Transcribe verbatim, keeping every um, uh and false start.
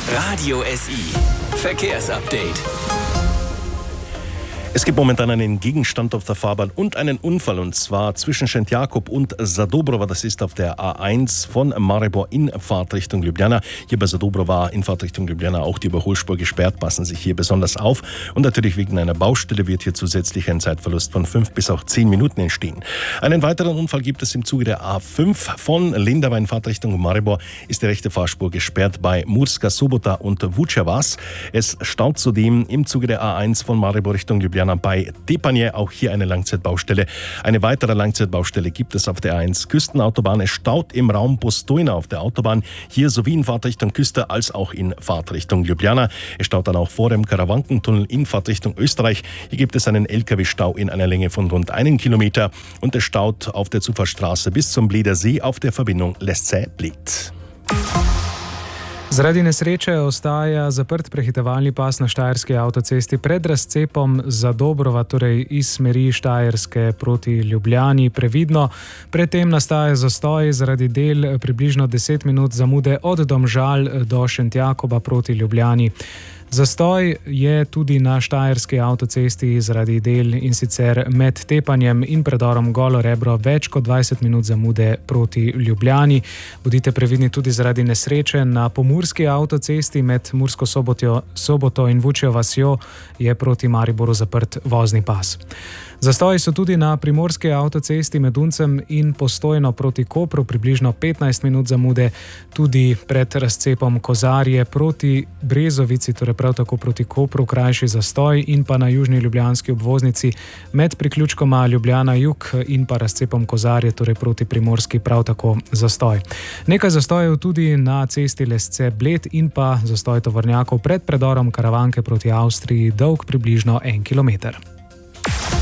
Radio S I. Verkehrsupdate. Es gibt momentan einen Gegenstand auf der Fahrbahn und einen Unfall, und zwar zwischen Szentjakób und Zadobrowa. Das ist auf der A eins von Maribor in Fahrtrichtung Ljubljana. Hier bei Zadobrowa in Fahrtrichtung Ljubljana auch die Überholspur gesperrt. Passen Sie sich hier besonders auf. Und natürlich wegen einer Baustelle wird hier zusätzlich ein Zeitverlust von fünf bis auch zehn Minuten entstehen. Einen weiteren Unfall gibt es im Zuge der A fünf von Lendava in Fahrtrichtung Maribor. Ist die rechte Fahrspur gesperrt bei Murska Sobota und Vučevac. Es staut zudem im Zuge der A eins von Maribor Richtung Ljubljana bei Tepanje, auch hier eine Langzeitbaustelle. Eine weitere Langzeitbaustelle gibt es auf der A eins Küstenautobahn. Es staut im Raum Postojna auf der Autobahn, hier sowie in Fahrtrichtung Küste als auch in Fahrtrichtung Ljubljana. Es staut dann auch vor dem Karawankentunnel in Fahrtrichtung Österreich. Hier gibt es einen L K W-Stau in einer Länge von rund einem Kilometer und es staut auf der Zufahrtsstraße bis zum Bleder See auf der Verbindung Lesce-Bled. Zaradi nesreče ostaja zaprt prehitevalni pas na štajerski avtocesti pred razcepom Zadobrova, torej iz smeri Štajerske proti Ljubljani. Previdno, predtem nastaja zastoj zaradi del približno deset minut zamude od Domžal do Šentjakoba proti Ljubljani. Zastoj je tudi na štajerski avtocesti zaradi del, in sicer med Tepanjem in predorom Golo Rebro, več kot dvajset minut zamude proti Ljubljani. Bodite previdni tudi zaradi nesreče na pomurski avtocesti med Mursko Sobotjo, Soboto in Vučjo vasjo je proti Mariboru zaprt vozni pas. Zastoji so tudi na primorski avtocesti med Uncem in Postojno proti Kopru, približno petnajst minut zamude, tudi pred razcepom Kozarje proti Brezovici, torej prav tako proti Kopru, krajši zastoj, in pa na južni ljubljanski obvoznici med priključkoma Ljubljana jug in pa razcepom Kozarje, torej proti Primorski, prav tako zastoj. Nekaj zastojev tudi na cesti Lesce-Bled in pa zastoj tovornjakov pred predorom Karavanke proti Avstriji, dolg približno en kilometer.